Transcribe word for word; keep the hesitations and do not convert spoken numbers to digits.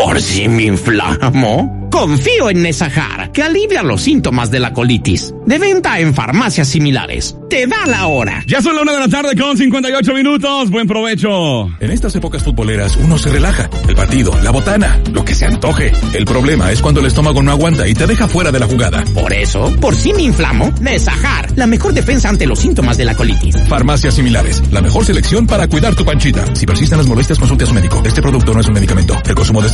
¿Por si me inflamo? Confío en Nesajar, que alivia los síntomas de la colitis. De venta en farmacias similares. Te da la hora. Ya son la una de la tarde con cincuenta y ocho minutos. Buen provecho. En estas épocas futboleras uno se relaja. El partido, la botana, lo que se antoje. El problema es cuando el estómago no aguanta y te deja fuera de la jugada. Por eso, por si me inflamo, Nesajar, la mejor defensa ante los síntomas de la colitis. Farmacias similares, la mejor selección para cuidar tu panchita. Si persisten las molestias, consulte a su médico. Este producto no es un medicamento. El consumo de